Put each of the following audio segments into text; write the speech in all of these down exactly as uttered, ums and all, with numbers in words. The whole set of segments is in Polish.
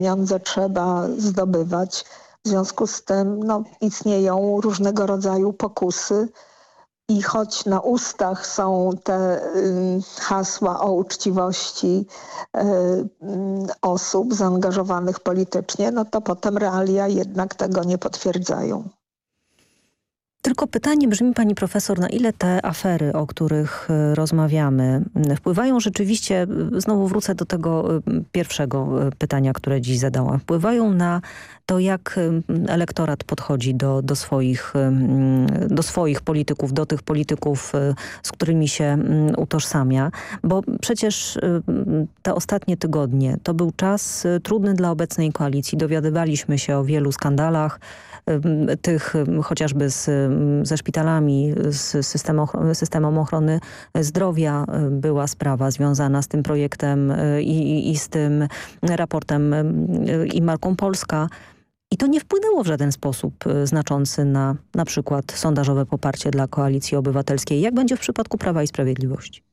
pieniądze trzeba zdobywać. W związku z tym no, istnieją różnego rodzaju pokusy i choć na ustach są te y, hasła o uczciwości y, y, osób zaangażowanych politycznie, no to potem realia jednak tego nie potwierdzają. Tylko pytanie brzmi, pani profesor, na ile te afery, o których rozmawiamy, wpływają rzeczywiście, znowu wrócę do tego pierwszego pytania, które dziś zadałam, wpływają na to, jak elektorat podchodzi do, do, swoich, do swoich polityków, do tych polityków, z którymi się utożsamia, bo przecież te ostatnie tygodnie to był czas trudny dla obecnej koalicji. Dowiadywaliśmy się o wielu skandalach, tych chociażby z, ze szpitalami, z systemem, systemem ochrony zdrowia była sprawa związana z tym projektem i, i z tym raportem i marką Polska. I to nie wpłynęło w żaden sposób znaczący na na przykład sondażowe poparcie dla Koalicji Obywatelskiej. Jak będzie w przypadku Prawa i Sprawiedliwości?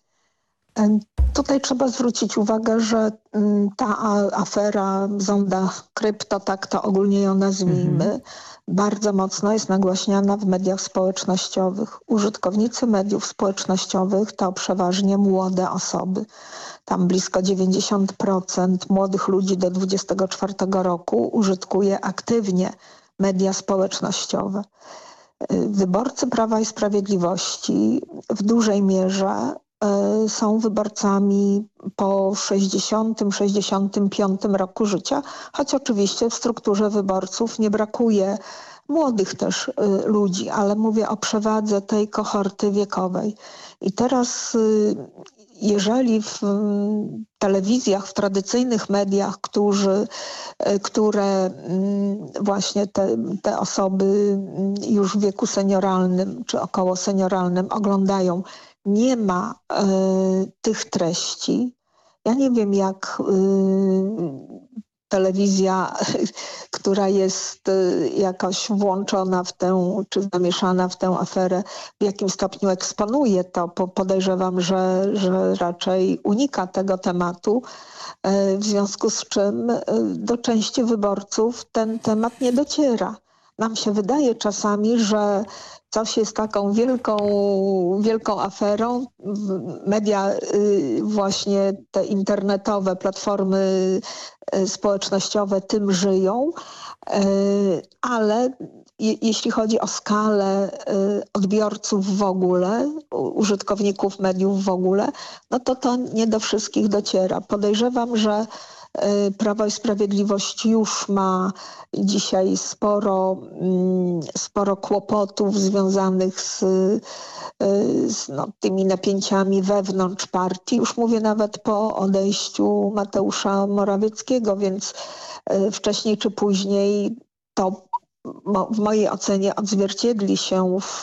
Tutaj trzeba zwrócić uwagę, że ta afera zonda krypto, tak to ogólnie ją nazwijmy, mhm. bardzo mocno jest nagłaśniana w mediach społecznościowych. Użytkownicy mediów społecznościowych to przeważnie młode osoby. Tam blisko dziewięćdziesiąt procent młodych ludzi do dwudziestego czwartego roku użytkuje aktywnie media społecznościowe. Wyborcy Prawa i Sprawiedliwości w dużej mierze są wyborcami po sześćdziesiątym sześćdziesiątym piątym roku życia, choć oczywiście w strukturze wyborców nie brakuje młodych też ludzi, ale mówię o przewadze tej kohorty wiekowej. I teraz jeżeli w telewizjach, w tradycyjnych mediach, którzy, które właśnie te, te osoby już w wieku senioralnym czy około senioralnym oglądają, nie ma y, tych treści. Ja nie wiem, jak y, telewizja, która jest y, jakoś włączona w tę, czy zamieszana w tę aferę, w jakim stopniu eksponuje to. Po, podejrzewam, że, że raczej unika tego tematu, y, w związku z czym y, do części wyborców ten temat nie dociera. Nam się wydaje czasami, że coś jest taką wielką, wielką aferą. Media właśnie te internetowe, platformy społecznościowe tym żyją, ale jeśli chodzi o skalę odbiorców w ogóle, użytkowników mediów w ogóle, no to to nie do wszystkich dociera. Podejrzewam, że Prawo i Sprawiedliwość już ma dzisiaj sporo, sporo kłopotów związanych z, z no, tymi napięciami wewnątrz partii. Już mówię nawet po odejściu Mateusza Morawieckiego, więc wcześniej czy później to w mojej ocenie odzwierciedli się w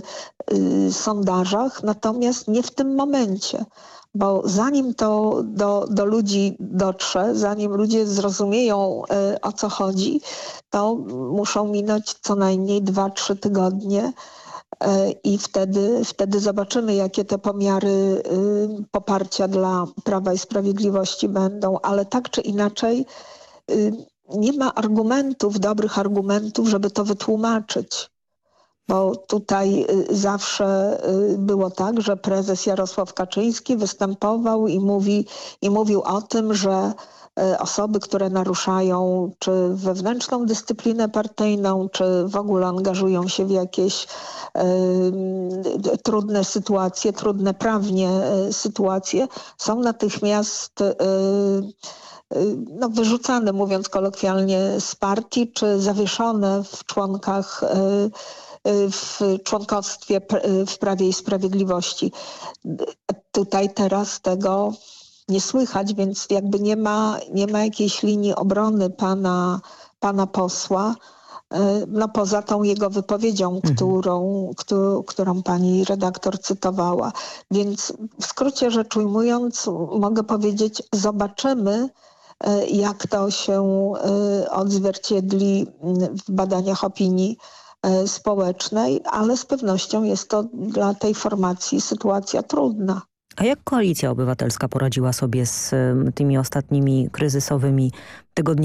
sondażach, natomiast nie w tym momencie. Bo zanim to do, do ludzi dotrze, zanim ludzie zrozumieją, y, o co chodzi, to muszą minąć co najmniej dwa, trzy tygodnie y, i wtedy, wtedy zobaczymy, jakie te pomiary y, poparcia dla Prawa i Sprawiedliwości będą. Ale tak czy inaczej y, nie ma argumentów, dobrych argumentów, żeby to wytłumaczyć. Bo tutaj zawsze było tak, że prezes Jarosław Kaczyński występował i, mówi, i mówił o tym, że osoby, które naruszają czy wewnętrzną dyscyplinę partyjną, czy w ogóle angażują się w jakieś y, trudne sytuacje, trudne prawnie y, sytuacje, są natychmiast y, y, no, wyrzucane, mówiąc kolokwialnie, z partii, czy zawieszone w członkach y, w członkostwie w Prawie i Sprawiedliwości. Tutaj teraz tego nie słychać, więc jakby nie ma, nie ma jakiejś linii obrony pana, pana posła, no poza tą jego wypowiedzią, mhm. którą, którą, którą pani redaktor cytowała. Więc w skrócie rzecz ujmując, mogę powiedzieć, zobaczymy, jak to się odzwierciedli w badaniach opinii społecznej, ale z pewnością jest to dla tej formacji sytuacja trudna. A jak Koalicja Obywatelska poradziła sobie z tymi ostatnimi kryzysowymi tygodniami?